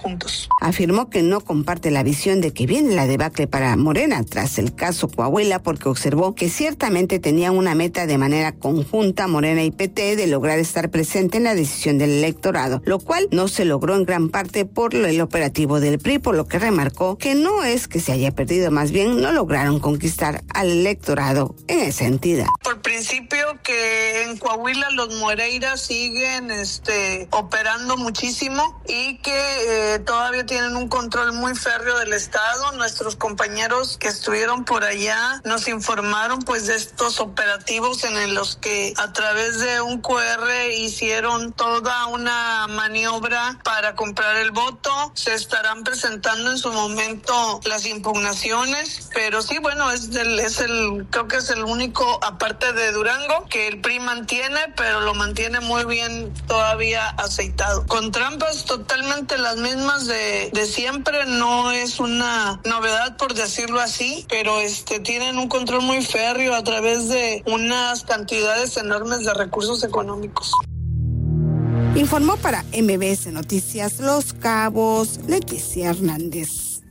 juntos. Afirmó que no comparte la visión de que viene la debacle para Morena tras el caso Coahuila, porque observó que ciertamente tenían una meta de manera conjunta Morena y PT de lograr estar presente en la decisión del electorado, lo cual no se logró en gran parte por el operativo del PRI, por lo que remarcó que no es que se haya perdido, más bien no lograron conquistar al electorado en esa entidad. Por principio que en Coahuila los Moreiras siguen operando muchísimo y que todavía tienen un control muy férreo del estado. Nuestros compañeros que estuvieron por allá nos informaron pues de estos operativos en los que a través de un QR hicieron toda una maniobra para comprar el voto. Se estarán presentando en su momento las impugnaciones, pero sí, bueno, creo que es el único, aparte de Durango, que el PRI mantiene, pero lo mantiene muy bien todavía aceitado. Con trampas totalmente las mismas de siempre, no es una novedad por decirlo así, pero tienen un control muy férreo a través de unas cantidades enormes de recursos económicos. Informó para MBS Noticias Los Cabos, Leticia Hernández.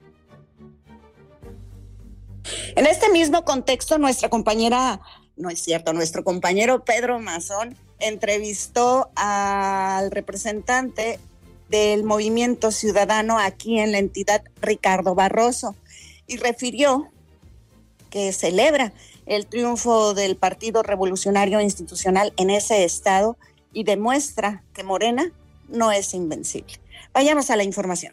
En este mismo contexto, nuestro compañero Pedro Mazón entrevistó al representante del Movimiento Ciudadano aquí en la entidad, Ricardo Barroso, y refirió que celebra el triunfo del Partido Revolucionario Institucional en ese estado y demuestra que Morena no es invencible. Vayamos a la información.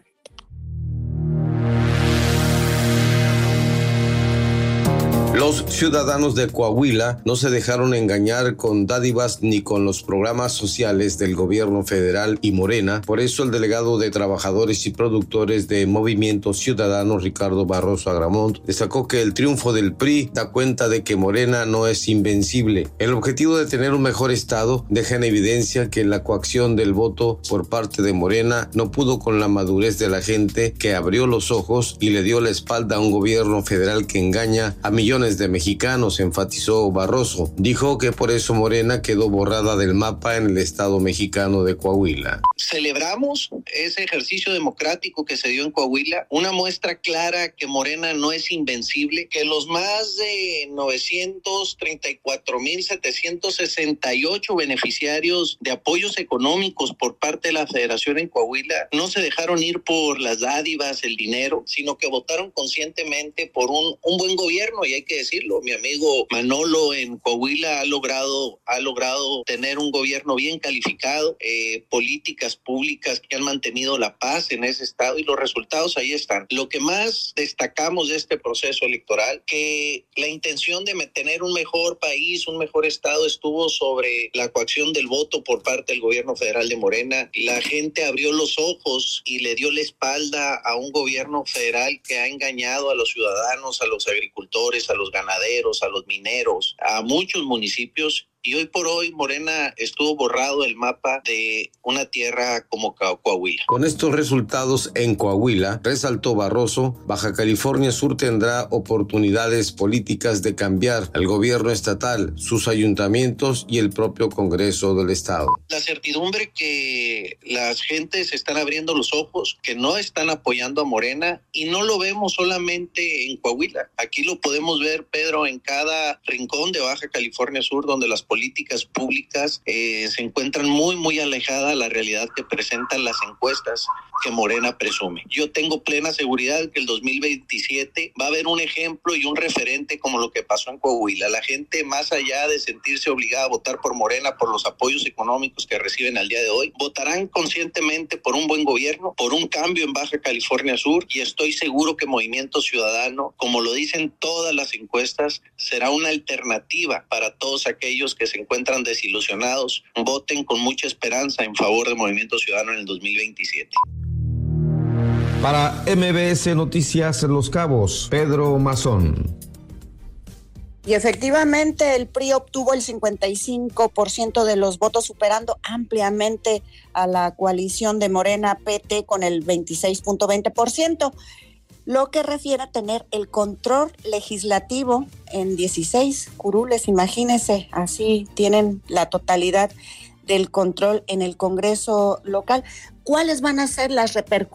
Los ciudadanos de Coahuila no se dejaron engañar con dádivas ni con los programas sociales del gobierno federal y Morena. Por eso el delegado de Trabajadores y Productores de Movimiento Ciudadano, Ricardo Barroso Agramont, destacó que el triunfo del PRI da cuenta de que Morena no es invencible. El objetivo de tener un mejor estado deja en evidencia que la coacción del voto por parte de Morena no pudo con la madurez de la gente que abrió los ojos y le dio la espalda a un gobierno federal que engaña a millones de mexicanos, enfatizó Barroso. Dijo que por eso Morena quedó borrada del mapa en el estado mexicano de Coahuila. Celebramos ese ejercicio democrático que se dio en Coahuila, una muestra clara que Morena no es invencible, que los más de 934,768 beneficiarios de apoyos económicos por parte de la Federación en Coahuila no se dejaron ir por las dádivas, el dinero, sino que votaron conscientemente por un buen gobierno. Y hay que decirlo, mi amigo Manolo en Coahuila ha logrado tener un gobierno bien calificado, políticas públicas que han mantenido la paz en ese estado y los resultados ahí están. Lo que más destacamos de este proceso electoral, que la intención de tener un mejor país, un mejor estado estuvo sobre la coacción del voto por parte del gobierno federal de Morena. La gente abrió los ojos y le dio la espalda a un gobierno federal que ha engañado a los ciudadanos, a los agricultores, a los ganaderos, a los mineros, a muchos municipios. Y hoy por hoy Morena estuvo borrado del mapa de una tierra como Coahuila. Con estos resultados en Coahuila, resaltó Barroso, Baja California Sur tendrá oportunidades políticas de cambiar al gobierno estatal, sus ayuntamientos y el propio Congreso del Estado. La certidumbre que las gentes están abriendo los ojos, que no están apoyando a Morena, y no lo vemos solamente en Coahuila. Aquí lo podemos ver, Pedro, en cada rincón de Baja California Sur, donde las políticas públicas se encuentran muy alejadas a la realidad que presentan las encuestas que Morena presume. Yo tengo plena seguridad que el 2027 va a haber un ejemplo y un referente como lo que pasó en Coahuila. La gente, más allá de sentirse obligada a votar por Morena por los apoyos económicos que reciben al día de hoy, votarán conscientemente por un buen gobierno, por un cambio en Baja California Sur, y estoy seguro que Movimiento Ciudadano, como lo dicen todas las encuestas, será una alternativa para todos aquellos que se encuentran desilusionados. Voten con mucha esperanza en favor de Movimiento Ciudadano en el 2027. Para MBS Noticias Los Cabos, Pedro Mazón. Y efectivamente el PRI obtuvo el 55% de los votos, superando ampliamente a la coalición de Morena-PT con el 26.20%, lo que refiere a tener el control legislativo en 16 curules. Imagínense, así tienen la totalidad del control en el Congreso local. cuáles van a ser las repercusiones